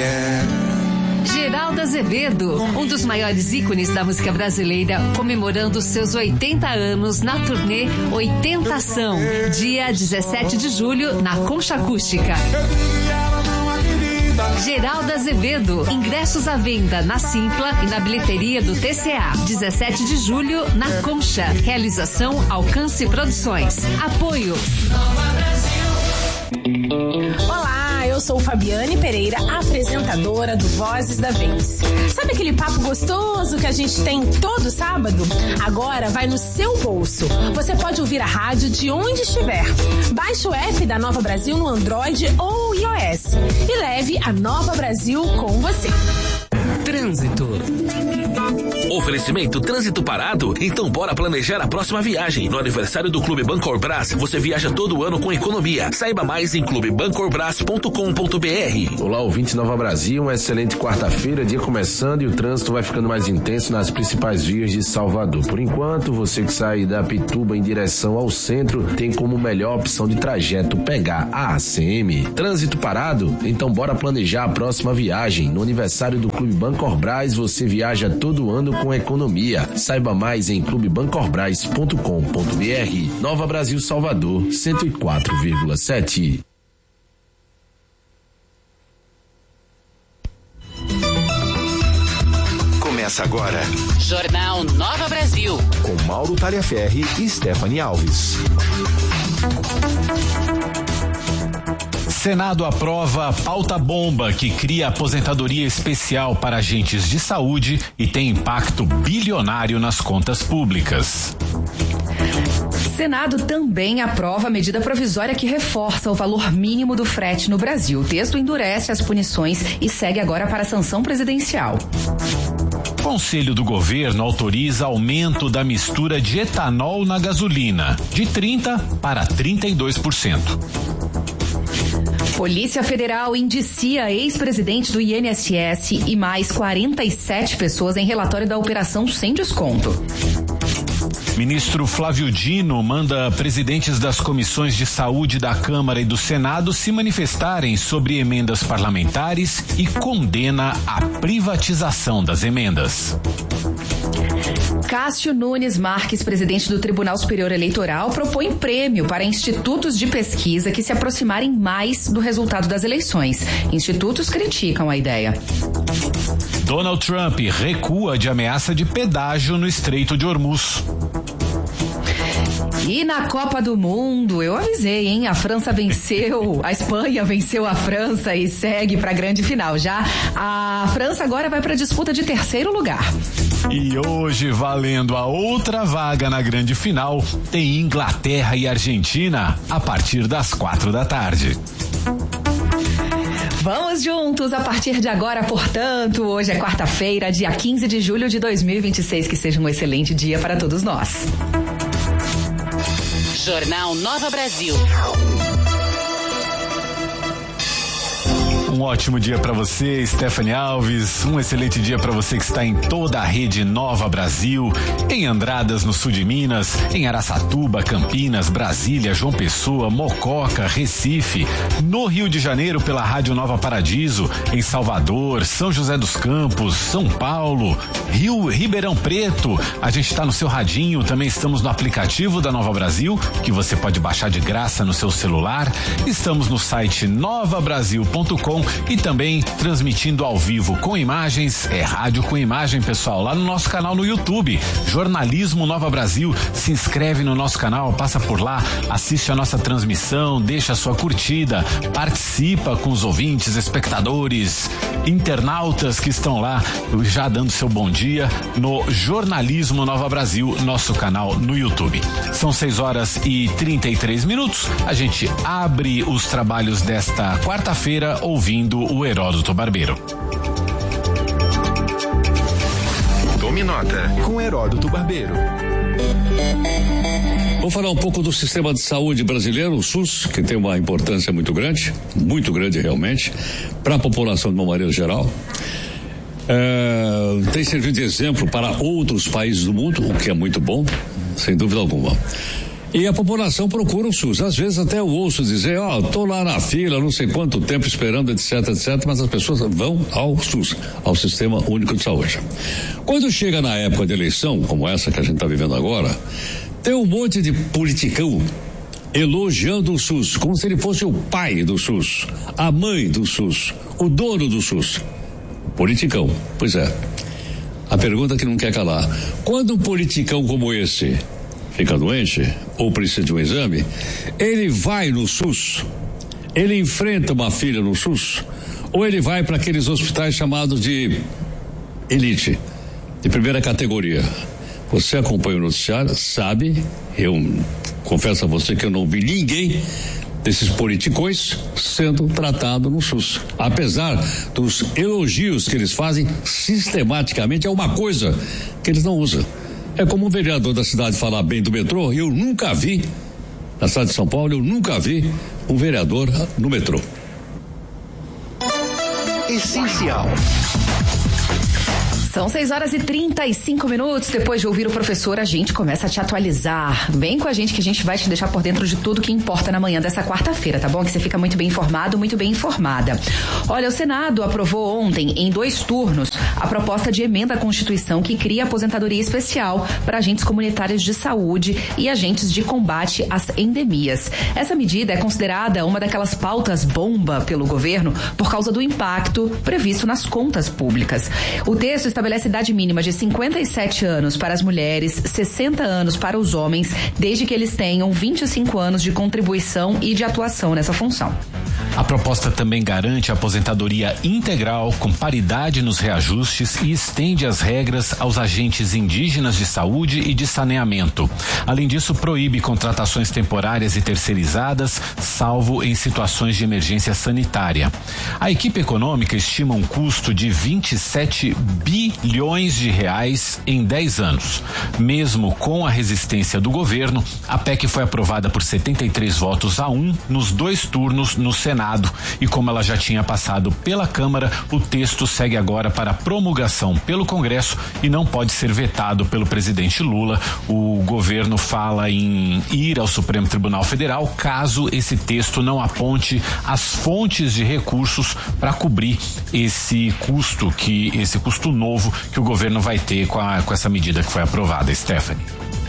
Geraldo Azevedo, um dos maiores ícones da música brasileira, comemorando seus 80 anos na turnê 80 Ação, dia 17 de julho, na Concha Acústica. Geraldo Azevedo, ingressos à venda na Simpla e na bilheteria do TCA. 17 de julho, na Concha. Realização Alcance Produções. Apoio Olá, eu sou Fabiane Pereira, apresentadora do Vozes da Vez. Sabe aquele papo gostoso que a gente tem todo sábado? Agora vai no seu bolso. Você pode ouvir a rádio de onde estiver. Baixe o app da Nova Brasil no Android ou iOS e leve a Nova Brasil com você. Trânsito. Oferecimento Trânsito Parado? Então bora planejar a próxima viagem. No aniversário do Clube Bancorbras, você viaja todo ano com economia. Saiba mais em clubebancorbras.com.br. Olá, ouvintes Nova Brasil, uma excelente quarta-feira, dia começando e o trânsito vai ficando mais intenso nas principais vias de Salvador. Por enquanto, você que sai da Pituba em direção ao centro tem como melhor opção de trajeto pegar a ACM. Trânsito parado? Então bora planejar a próxima viagem. No aniversário do Clube Bancorbras, você viaja todo ano com economia. Saiba mais em clubebancorbras.com.br. Nova Brasil Salvador, 104,7. Começa agora. Jornal Nova Brasil. Com Mauro Taliaferri e Stephanie Alves. Senado aprova pauta bomba que cria aposentadoria especial para agentes de saúde e tem impacto bilionário nas contas públicas. Senado também aprova a medida provisória que reforça o valor mínimo do frete no Brasil. O texto endurece as punições e segue agora para a sanção presidencial. Conselho do Governo autoriza aumento da mistura de etanol na gasolina, de 30% para 32%. Polícia Federal indicia ex-presidente do INSS e mais 47 pessoas em relatório da operação sem desconto. Ministro Flávio Dino manda presidentes das comissões de saúde da Câmara e do Senado se manifestarem sobre emendas parlamentares e condena a privatização das emendas. Cássio Nunes Marques, presidente do Tribunal Superior Eleitoral, propõe prêmio para institutos de pesquisa que se aproximarem mais do resultado das eleições. Institutos criticam a ideia. Donald Trump recua de ameaça de pedágio no Estreito de Hormuz. E na Copa do Mundo, eu avisei, hein? A França venceu, a Espanha venceu a França e segue para a grande final. Já a França agora vai para a disputa de terceiro lugar. E hoje, valendo a outra vaga na grande final, tem Inglaterra e Argentina a partir das 16h. Vamos juntos a partir de agora, portanto. Hoje é quarta-feira, dia 15 de julho de 2026. Que seja um excelente dia para todos nós. Jornal Nova Brasil. Um ótimo dia para você, Stephanie Alves. Um excelente dia para você que está em toda a rede Nova Brasil, em Andradas, no sul de Minas, em Araçatuba, Campinas, Brasília, João Pessoa, Mococa, Recife, no Rio de Janeiro pela Rádio Nova Paradiso, em Salvador, São José dos Campos, São Paulo, Ribeirão Preto. A gente está no seu radinho, também estamos no aplicativo da Nova Brasil, que você pode baixar de graça no seu celular. Estamos no site novabrasil.com e também transmitindo ao vivo com imagens, rádio com imagem, pessoal, lá no nosso canal no YouTube, Jornalismo Nova Brasil. Se inscreve no nosso canal, passa por lá, assiste a nossa transmissão, deixa a sua curtida, participa com os ouvintes, espectadores, internautas que estão lá já dando seu bom dia no Jornalismo Nova Brasil, nosso canal no YouTube. São 6h33. A gente abre os trabalhos desta quarta-feira ouvindo o Heródoto Barbeiro. Tome nota com Heródoto Barbeiro. Vou falar um pouco do sistema de saúde brasileiro, o SUS, que tem uma importância muito grande realmente, para a população de uma maneira geral. Tem servido de exemplo para outros países do mundo, o que é muito bom, sem dúvida alguma. E a população procura o SUS. Às vezes até eu ouço dizer, tô lá na fila, não sei quanto tempo esperando, etc, mas as pessoas vão ao SUS, ao Sistema Único de Saúde. Quando chega na época de eleição, como essa que a gente está vivendo agora, tem um monte de politicão elogiando o SUS, como se ele fosse o pai do SUS, a mãe do SUS, o dono do SUS. Politicão, pois é. A pergunta que não quer calar: quando um politicão como esse fica doente ou precisa de um exame, ele vai no SUS, ele enfrenta uma fila no SUS, ou ele vai para aqueles hospitais chamados de elite, de primeira categoria? Você acompanha o noticiário, sabe, eu confesso a você que eu não vi ninguém desses politicões sendo tratado no SUS, apesar dos elogios que eles fazem sistematicamente. É uma coisa que eles não usam. É como um vereador da cidade falar bem do metrô. Eu nunca vi, na cidade de São Paulo, eu nunca vi um vereador no metrô. Essencial. São 6h35. Depois de ouvir o professor, a gente começa a te atualizar. Vem com a gente que a gente vai te deixar por dentro de tudo que importa na manhã dessa quarta-feira, tá bom? Que você fica muito bem informado, muito bem informada. Olha, o Senado aprovou ontem, em 2 turnos, a proposta de emenda à Constituição que cria aposentadoria especial para agentes comunitários de saúde e agentes de combate às endemias. Essa medida é considerada uma daquelas pautas bomba pelo governo por causa do impacto previsto nas contas públicas. O texto estabelece idade mínima de 57 anos para as mulheres, 60 anos para os homens, desde que eles tenham 25 anos de contribuição e de atuação nessa função. A proposta também garante a aposentadoria integral com paridade nos reajustes e estende as regras aos agentes indígenas de saúde e de saneamento. Além disso, proíbe contratações temporárias e terceirizadas, salvo em situações de emergência sanitária. A equipe econômica estima um custo de 27 bilhões de reais em 10 anos. Mesmo com a resistência do governo, a PEC foi aprovada por 73 votos a 1 nos 2 turnos no Senado. E como ela já tinha passado pela Câmara, o texto segue agora para promulgação pelo Congresso e não pode ser vetado pelo presidente Lula. O governo fala em ir ao Supremo Tribunal Federal caso esse texto não aponte as fontes de recursos para cobrir esse custo novo que o governo vai ter com essa medida que foi aprovada. Stephanie.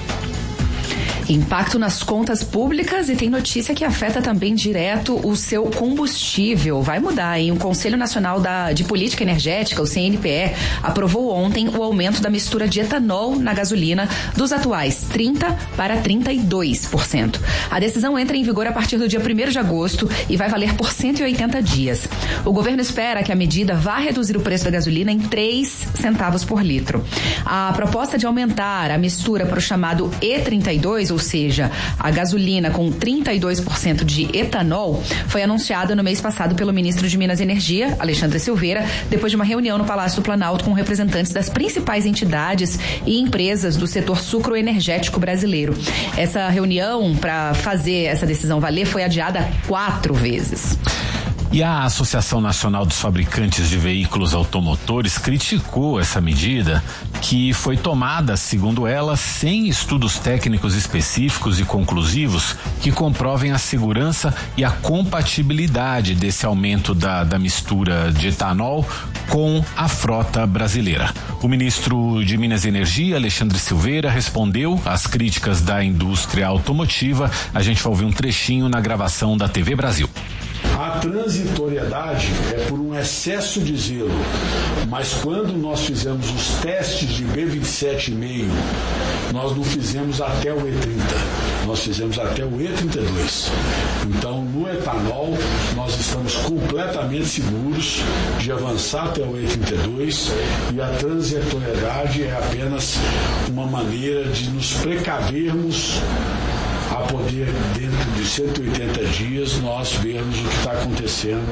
Impacto nas contas públicas e tem notícia que afeta também direto o seu combustível. Vai mudar, hein? O Conselho Nacional de Política Energética, o CNPE, aprovou ontem o aumento da mistura de etanol na gasolina dos atuais 30% para 32%. A decisão entra em vigor a partir do dia 1º de agosto e vai valer por 180 dias. O governo espera que a medida vá reduzir o preço da gasolina em 3 centavos por litro. A proposta de aumentar a mistura para o chamado E32, ou seja, a gasolina com 32% de etanol, foi anunciada no mês passado pelo ministro de Minas e Energia, Alexandre Silveira, depois de uma reunião no Palácio do Planalto com representantes das principais entidades e empresas do setor sucroenergético brasileiro. Essa reunião, para fazer essa decisão valer, foi adiada 4 vezes. E a Associação Nacional dos Fabricantes de Veículos Automotores criticou essa medida, que foi tomada, segundo ela, sem estudos técnicos específicos e conclusivos que comprovem a segurança e a compatibilidade desse aumento da mistura de etanol com a frota brasileira. O ministro de Minas e Energia, Alexandre Silveira, respondeu às críticas da indústria automotiva. A gente vai ouvir um trechinho na gravação da TV Brasil. A transitoriedade é por um excesso de zelo, mas quando nós fizemos os testes de B27,5, nós não fizemos até o E30, nós fizemos até o E32. Então, no etanol, nós estamos completamente seguros de avançar até o E32 e a transitoriedade é apenas uma maneira de nos precavermos a poder, dentro de 180 dias, nós vermos o que está acontecendo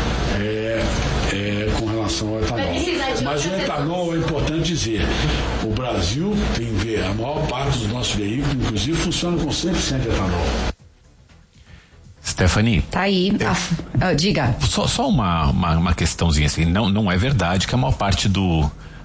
com relação ao etanol. Mas o etanol, é importante dizer, o Brasil tem a maior parte dos nossos veículos, inclusive, funcionam com 100% de etanol. Stephanie. Tá aí. Diga. Só uma questãozinha assim. Não é verdade que a maior parte do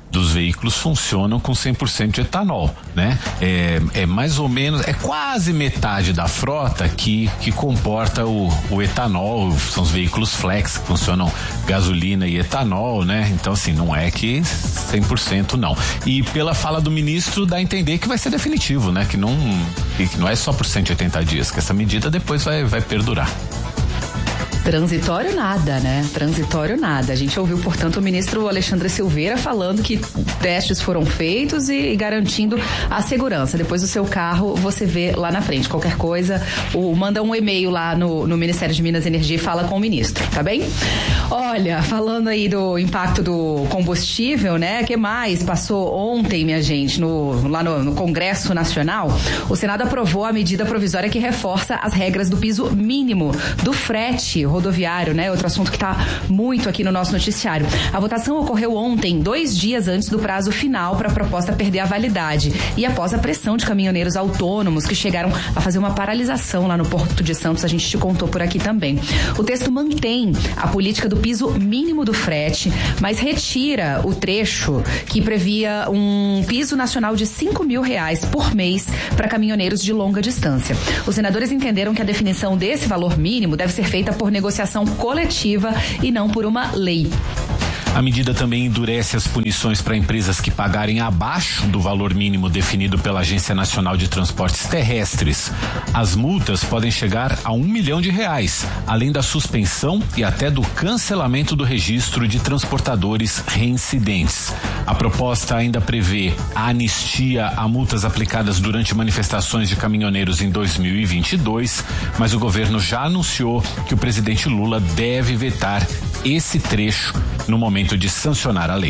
dos veículos funcionam com 100% de etanol, né? É mais ou menos, é quase metade da frota que comporta o etanol. São os veículos flex que funcionam gasolina e etanol, né? Então, assim, não é que 100% não. E pela fala do ministro dá a entender que vai ser definitivo, né? Que não é só por 180 dias, que essa medida depois vai perdurar. Transitório nada, né? Transitório nada. A gente ouviu, portanto, o ministro Alexandre Silveira falando que testes foram feitos e garantindo a segurança. Depois do seu carro, você vê lá na frente. Qualquer coisa, manda um e-mail lá no Ministério de Minas e Energia e fala com o ministro, tá bem? Olha, falando aí do impacto do combustível, né? Que mais passou ontem, minha gente, lá no Congresso Nacional? O Senado aprovou a medida provisória que reforça as regras do piso mínimo do frete rodoviário, né? Outro assunto que está muito aqui no nosso noticiário. A votação ocorreu ontem, 2 dias antes do prazo final para a proposta perder a validade e após a pressão de caminhoneiros autônomos que chegaram a fazer uma paralisação lá no Porto de Santos. A gente te contou por aqui também. O texto mantém a política do piso mínimo do frete, mas retira o trecho que previa um piso nacional de R$5.000 por mês para caminhoneiros de longa distância. Os senadores entenderam que a definição desse valor mínimo deve ser feita por negociação coletiva e não por uma lei. A medida também endurece as punições para empresas que pagarem abaixo do valor mínimo definido pela Agência Nacional de Transportes Terrestres. As multas podem chegar a R$1 milhão, além da suspensão e até do cancelamento do registro de transportadores reincidentes. A proposta ainda prevê a anistia a multas aplicadas durante manifestações de caminhoneiros em 2022, mas o governo já anunciou que o presidente Lula deve vetar esse trecho no momento de sancionar a lei.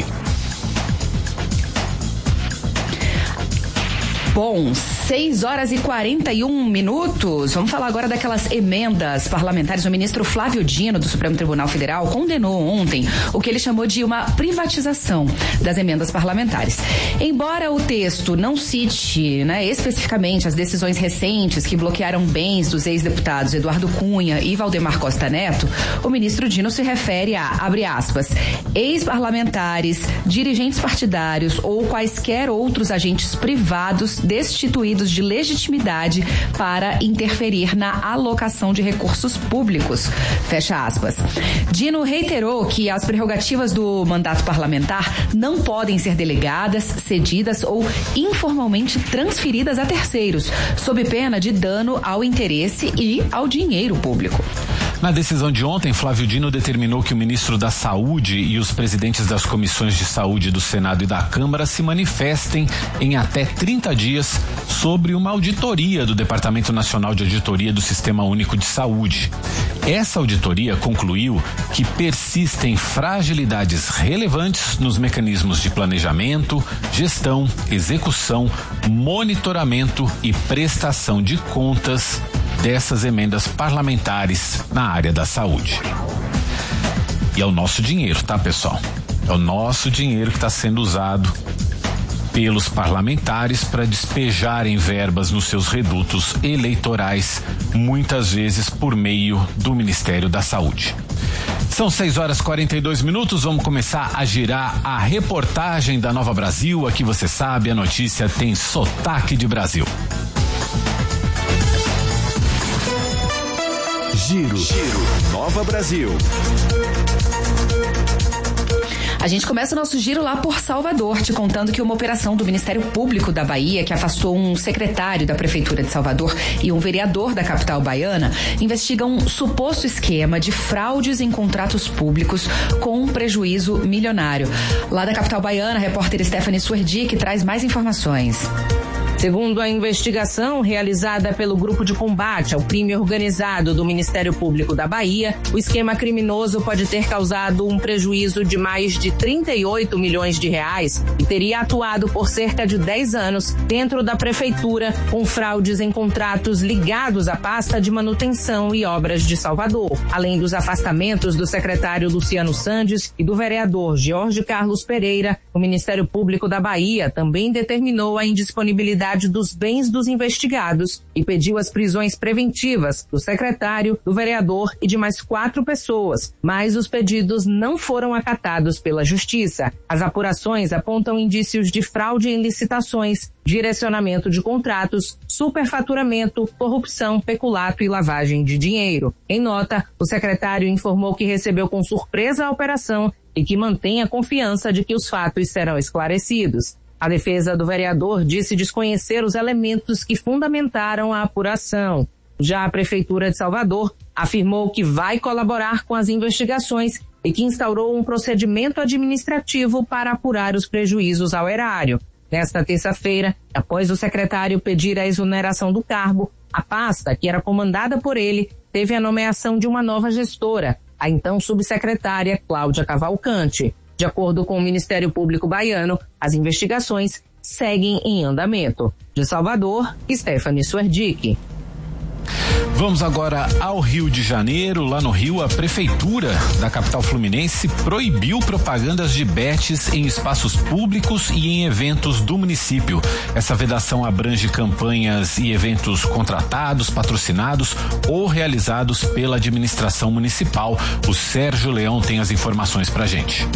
Bom, 6h41. Vamos falar agora daquelas emendas parlamentares. O ministro Flávio Dino, do Supremo Tribunal Federal, condenou ontem o que ele chamou de uma privatização das emendas parlamentares. Embora o texto não cite, especificamente as decisões recentes que bloquearam bens dos ex-deputados Eduardo Cunha e Valdemar Costa Neto, o ministro Dino se refere a, abre aspas, ex-parlamentares, dirigentes partidários ou quaisquer outros agentes privados destituídos de legitimidade para interferir na alocação de recursos públicos. Fecha aspas. Dino reiterou que as prerrogativas do mandato parlamentar não podem ser delegadas, cedidas ou informalmente transferidas a terceiros, sob pena de dano ao interesse e ao dinheiro público. Na decisão de ontem, Flávio Dino determinou que o ministro da Saúde e os presidentes das comissões de saúde do Senado e da Câmara se manifestem em até 30 dias sobre uma auditoria do Departamento Nacional de Auditoria do Sistema Único de Saúde. Essa auditoria concluiu que persistem fragilidades relevantes nos mecanismos de planejamento, gestão, execução, monitoramento e prestação de contas dessas emendas parlamentares na área da saúde. E é o nosso dinheiro, tá, pessoal? É o nosso dinheiro que está sendo usado pelos parlamentares para despejarem verbas nos seus redutos eleitorais, muitas vezes por meio do Ministério da Saúde. São 6h42. Vamos começar a girar a reportagem da Nova Brasil. Aqui você sabe, a notícia tem sotaque de Brasil. Giro Nova Brasil. A gente começa o nosso giro lá por Salvador, te contando que uma operação do Ministério Público da Bahia, que afastou um secretário da Prefeitura de Salvador e um vereador da capital baiana, investiga um suposto esquema de fraudes em contratos públicos com um prejuízo milionário. Lá da capital baiana, a repórter Stephanie Suerdick traz mais informações. Segundo a investigação realizada pelo Grupo de Combate ao Crime Organizado do Ministério Público da Bahia, o esquema criminoso pode ter causado um prejuízo de mais de 38 milhões de reais e teria atuado por cerca de 10 anos dentro da prefeitura com fraudes em contratos ligados à pasta de manutenção e obras de Salvador. Além dos afastamentos do secretário Luciano Sandes e do vereador Jorge Carlos Pereira, o Ministério Público da Bahia também determinou a indisponibilidade integridade dos bens dos investigados e pediu as prisões preventivas do secretário, do vereador e de mais 4 pessoas, mas os pedidos não foram acatados pela Justiça. As apurações apontam indícios de fraude em licitações, direcionamento de contratos, superfaturamento, corrupção, peculato e lavagem de dinheiro. Em nota, o secretário informou que recebeu com surpresa a operação e que mantém a confiança de que os fatos serão esclarecidos. A defesa do vereador disse desconhecer os elementos que fundamentaram a apuração. Já a Prefeitura de Salvador afirmou que vai colaborar com as investigações e que instaurou um procedimento administrativo para apurar os prejuízos ao erário. Nesta terça-feira, após o secretário pedir a exoneração do cargo, a pasta, que era comandada por ele, teve a nomeação de uma nova gestora, a então subsecretária Cláudia Cavalcante. De acordo com o Ministério Público baiano, as investigações seguem em andamento. De Salvador, Stephanie Suerdick. Vamos agora ao Rio de Janeiro. Lá no Rio, a prefeitura da capital fluminense proibiu propagandas de bets em espaços públicos e em eventos do município. Essa vedação abrange campanhas e eventos contratados, patrocinados ou realizados pela administração municipal. O Sérgio Leão tem as informações pra gente.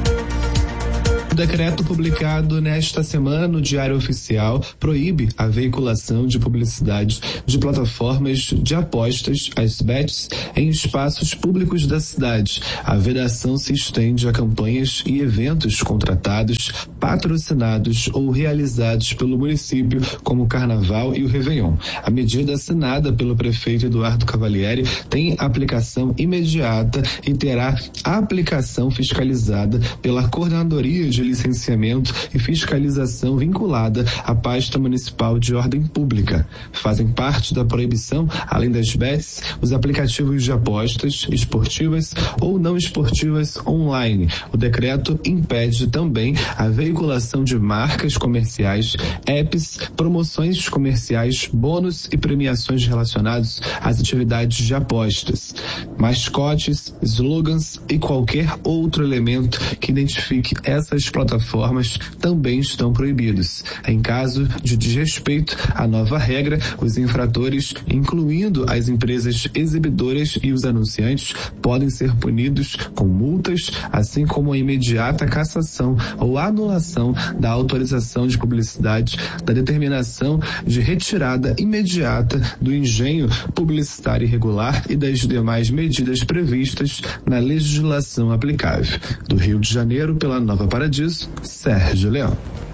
O decreto publicado nesta semana no Diário Oficial proíbe a veiculação de publicidade de plataformas de apostas, as bets, em espaços públicos da cidade. A vedação se estende a campanhas e eventos contratados, patrocinados ou realizados pelo município, como o Carnaval e o Réveillon. A medida assinada pelo prefeito Eduardo Cavalieri tem aplicação imediata e terá aplicação fiscalizada pela Coordenadoria de Licenciamento e Fiscalização vinculada à Pasta Municipal de Ordem Pública. Fazem parte da proibição, além das bets, os aplicativos de apostas esportivas ou não esportivas online. O decreto impede também a veiculação de marcas comerciais, apps, promoções comerciais, bônus e premiações relacionados às atividades de apostas, mascotes, slogans e qualquer outro elemento que identifique essas plataformas também estão proibidos. Em caso de desrespeito à nova regra, os infratores, incluindo as empresas exibidoras e os anunciantes, podem ser punidos com multas, assim como a imediata cassação ou anulação da autorização de publicidade, da determinação de retirada imediata do engenho publicitário irregular e das demais medidas previstas na legislação aplicável. Do Rio de Janeiro, pela Nova Paradiso, Sérgio Leão.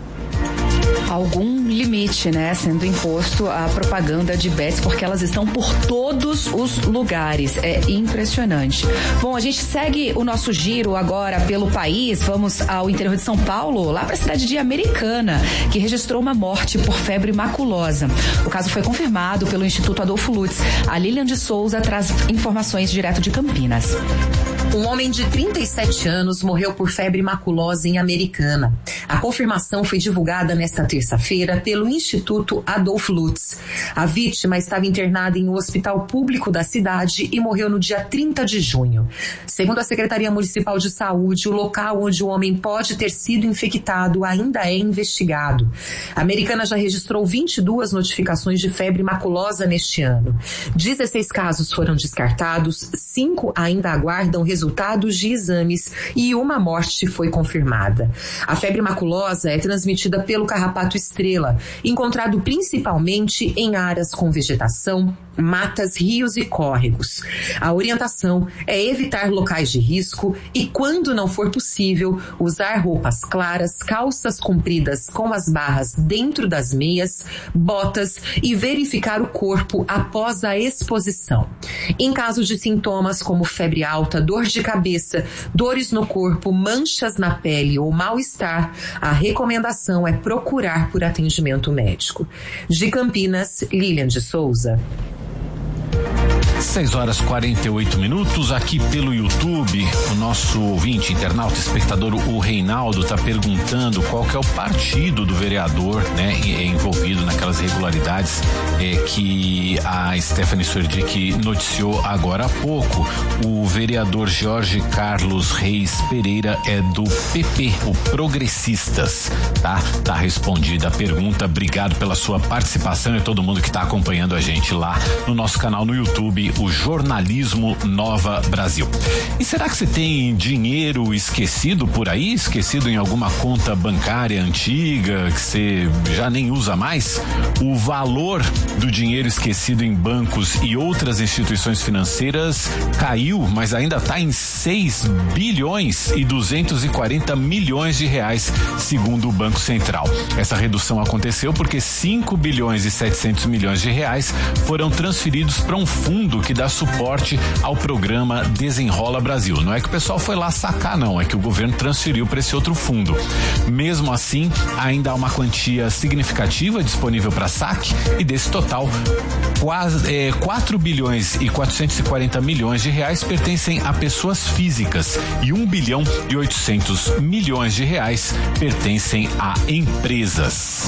Algum limite, né, sendo imposto à propaganda de bets, porque elas estão por todos os lugares. É impressionante. Bom, a gente segue o nosso giro agora pelo país. Vamos ao interior de São Paulo, lá para a cidade de Americana, que registrou uma morte por febre maculosa. O caso foi confirmado pelo Instituto Adolfo Lutz. A Lilian de Souza traz informações direto de Campinas. Um homem de 37 anos morreu por febre maculosa em Americana. A confirmação foi divulgada nesta terça-feira pelo Instituto Adolfo Lutz. A vítima estava internada em um hospital público da cidade e morreu no dia 30 de junho. Segundo a Secretaria Municipal de Saúde, o local onde o homem pode ter sido infectado ainda é investigado. A Americana já registrou 22 notificações de febre maculosa neste ano. 16 casos foram descartados, 5 ainda aguardam resultados de exames e uma morte foi confirmada. A febre maculosa é transmitida pelo carrapato estrela, encontrado principalmente em áreas com vegetação, matas, rios e córregos. A orientação é evitar locais de risco e, quando não for possível, usar roupas claras, calças compridas com as barras dentro das meias, botas e verificar o corpo após a exposição. Em caso de sintomas como febre alta, dor de cabeça, dores no corpo, manchas na pele ou mal-estar, a recomendação é procurar por atendimento médico. De Campinas, Lilian de Souza. 6h48 aqui pelo YouTube. O nosso ouvinte, internauta, espectador, o Reinaldo, está perguntando qual que é o partido do vereador, né, envolvido naquelas irregularidades que a Stephanie Surdick noticiou agora há pouco. O vereador Jorge Carlos Reis Pereira é do PP, o Progressistas, tá? Tá respondida a pergunta. Obrigado pela sua participação e todo mundo que está acompanhando a gente lá no nosso canal no YouTube, o Jornalismo Nova Brasil. E será que você tem dinheiro esquecido por aí? Esquecido em alguma conta bancária antiga que você já nem usa mais? O valor do dinheiro esquecido em bancos e outras instituições financeiras caiu, mas ainda está em 6 bilhões e 240 milhões de reais, segundo o Banco Central. Essa redução aconteceu porque 5 bilhões e 700 milhões de reais foram transferidos para um fundo que dá suporte ao programa Desenrola Brasil. Não é que o pessoal foi lá sacar, não, é que o governo transferiu para esse outro fundo. Mesmo assim, ainda há uma quantia significativa disponível para saque e desse total, quase 4 bilhões e 440 milhões de reais pertencem a pessoas físicas e 1 bilhão e 800 milhões de reais pertencem a empresas.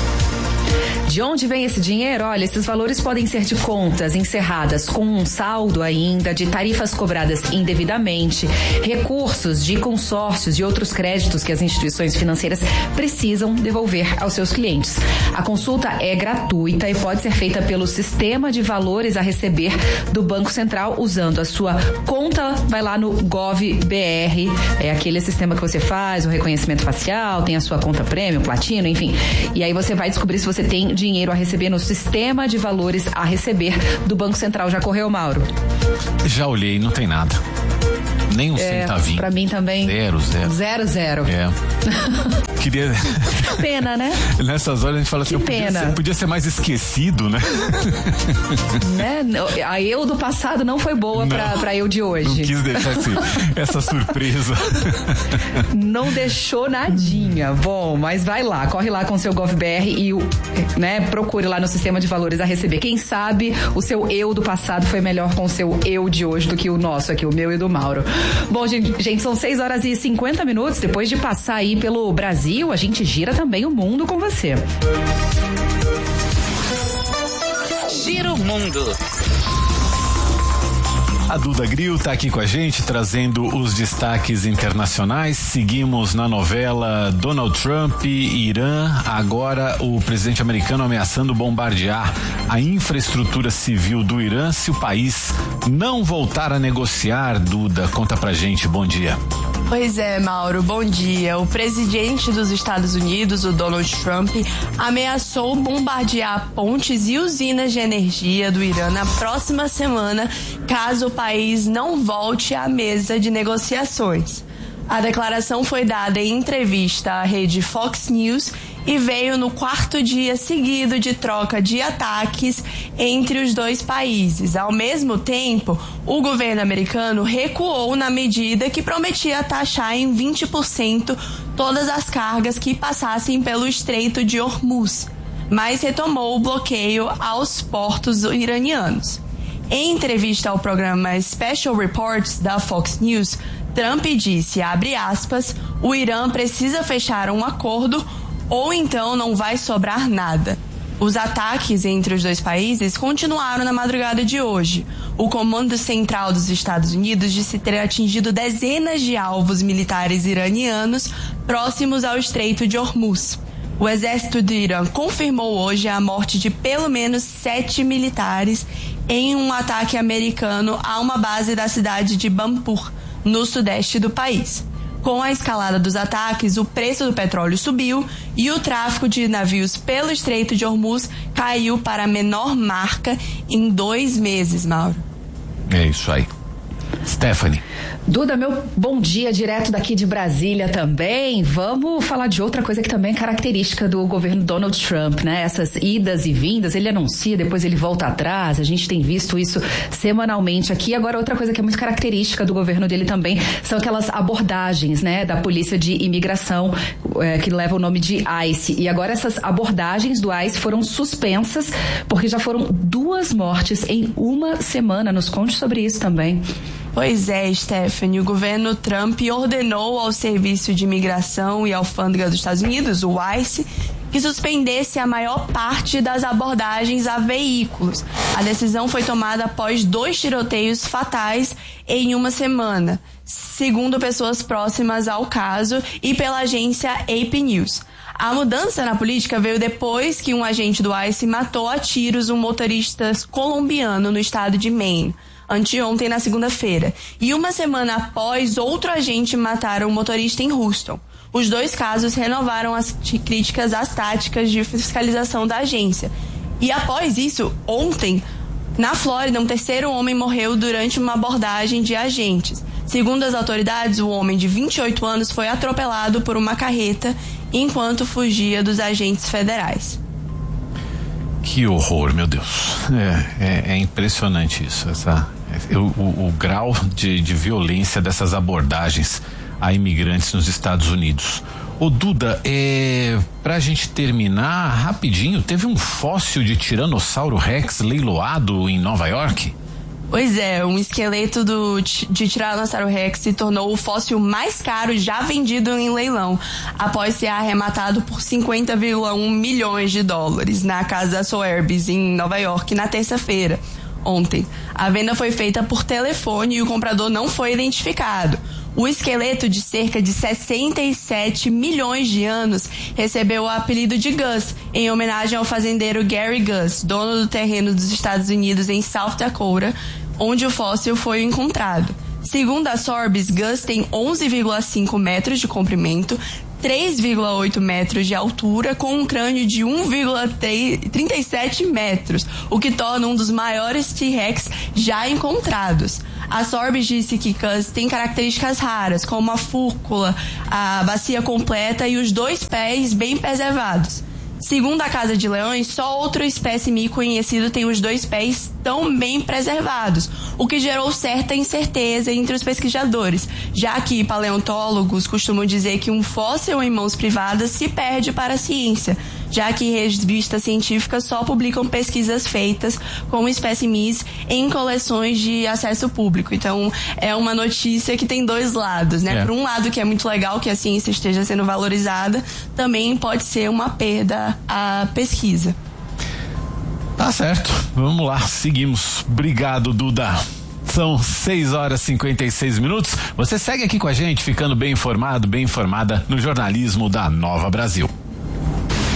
De onde vem esse dinheiro? Olha, esses valores podem ser de contas encerradas com um saldo ainda, de tarifas cobradas indevidamente, recursos de consórcios e outros créditos que as instituições financeiras precisam devolver aos seus clientes. A consulta é gratuita e pode ser feita pelo Sistema de Valores a Receber do Banco Central usando a sua conta. Vai lá no GovBR, é aquele sistema que você faz o reconhecimento facial, tem a sua conta Premium, Platino, enfim. E aí você vai descobrir se você tem dinheiro a receber no Sistema de Valores a Receber do Banco Central. Já correu, Mauro? Já olhei, não tem nada. Nem um centavinho. Pra mim também. Zero. É. Queria... Pena, né? Nessas horas a gente fala assim, podia ser mais esquecido, né? Né? A eu do passado não foi boa pra eu de hoje. Não quis deixar essa surpresa. Não deixou nadinha. Bom, mas vai lá, corre lá com o seu GovBR e procure lá no Sistema de Valores a Receber. Quem sabe o seu eu do passado foi melhor com o seu eu de hoje do que o nosso aqui, o meu e do Mauro. Bom, gente, são 6h50. Depois de passar aí pelo Brasil, a gente gira também o mundo com você. Gira o mundo. A Duda Grill está aqui com a gente, trazendo os destaques internacionais. Seguimos na novela Donald Trump e Irã. Agora o presidente americano ameaçando bombardear a infraestrutura civil do Irã se o país não voltar a negociar. Duda, conta pra gente, bom dia. Pois é, Mauro, bom dia. O presidente dos Estados Unidos, o Donald Trump, ameaçou bombardear pontes e usinas de energia do Irã na próxima semana, caso o país não volte à mesa de negociações. A declaração foi dada em entrevista à rede Fox News e veio no 4º dia seguido de troca de ataques entre os dois países. Ao mesmo tempo, o governo americano recuou na medida que prometia taxar em 20% todas as cargas que passassem pelo Estreito de Hormuz, mas retomou o bloqueio aos portos iranianos. Em entrevista ao programa Special Reports da Fox News, Trump disse, abre aspas, o Irã precisa fechar um acordo ou então não vai sobrar nada. Os ataques entre os dois países continuaram na madrugada de hoje. O Comando Central dos Estados Unidos disse ter atingido dezenas de alvos militares iranianos próximos ao Estreito de Hormuz. O exército do Irã confirmou hoje a morte de pelo menos 7 militares em um ataque americano a uma base da cidade de Bampur, no sudeste do país. Com a escalada dos ataques, o preço do petróleo subiu e o tráfego de navios pelo Estreito de Hormuz caiu para a menor marca em 2 meses, Mauro. É isso aí. Stephanie. Duda, meu bom dia, direto daqui de Brasília também. Vamos falar de outra coisa que também é característica do governo Donald Trump, né? Essas idas e vindas, ele anuncia, depois ele volta atrás, a gente tem visto isso semanalmente aqui. Agora, outra coisa que é muito característica do governo dele também são aquelas abordagens, né? Da Polícia de Imigração, que leva o nome de ICE. E agora essas abordagens do ICE foram suspensas, porque já foram 2 mortes em uma semana. Nos conte sobre isso também. Pois é, Stephanie, o governo Trump ordenou ao Serviço de Imigração e Alfândega dos Estados Unidos, o ICE, que suspendesse a maior parte das abordagens a veículos. A decisão foi tomada após 2 tiroteios fatais em uma semana, segundo pessoas próximas ao caso e pela agência AP News. A mudança na política veio depois que um agente do ICE matou a tiros um motorista colombiano no estado de Maine, anteontem, na segunda-feira, e uma semana após, outro agente matar um motorista em Houston. Os 2 casos renovaram as críticas às táticas de fiscalização da agência. E após isso, ontem, na Flórida, um 3º homem morreu durante uma abordagem de agentes. Segundo as autoridades, o homem de 28 anos foi atropelado por uma carreta enquanto fugia dos agentes federais. Que horror, meu Deus. É impressionante isso. O grau de violência dessas abordagens a imigrantes nos Estados Unidos. Ô Duda, pra gente terminar rapidinho, teve um fóssil de Tiranossauro Rex leiloado em Nova York? Pois é, um esqueleto de Tiranossauro Rex se tornou o fóssil mais caro já vendido em leilão, após ser arrematado por 50,1 milhões de dólares na casa Sotheby's em Nova York na terça-feira, ontem. A venda foi feita por telefone e o comprador não foi identificado. O esqueleto, de cerca de 67 milhões de anos, recebeu o apelido de Gus, em homenagem ao fazendeiro Gary Gus, dono do terreno dos Estados Unidos em South Dakota, onde o fóssil foi encontrado. Segundo a Sotheby's, Gus tem 11,5 metros de comprimento, 3,8 metros de altura, com um crânio de 1,37 metros, o que torna um dos maiores T-Rex já encontrados. A Sotheby's disse que Gus tem características raras, como a fúrcula, a bacia completa e os 2 pés bem preservados. Segundo a Casa de Leões, só outro espécime conhecido tem os 2 pés tão bem preservados, o que gerou certa incerteza entre os pesquisadores, já que paleontólogos costumam dizer que um fóssil em mãos privadas se perde para a ciência, já que revistas científicas só publicam pesquisas feitas com espécimes em coleções de acesso público. Então, é uma notícia que tem 2 lados, né? Por um lado, que é muito legal que a ciência esteja sendo valorizada, também pode ser uma perda à pesquisa. Tá certo, vamos lá, seguimos. Obrigado, Duda. São 6h56. Você segue aqui com a gente, ficando bem informado, bem informada no jornalismo da Nova Brasil.